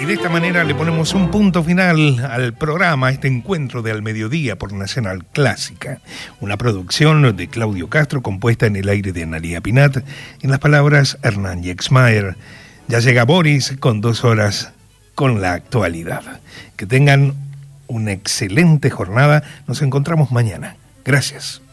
de esta manera le ponemos un punto final al programa, a este encuentro de Al Mediodía por Nacional Clásica. Una producción de Claudio Castro, compuesta en el aire de Analía Pinat, en las palabras Hernán Yexmayer. Ya llega Boris con 2 horas con la actualidad. Que tengan una excelente jornada. Nos encontramos mañana. Gracias.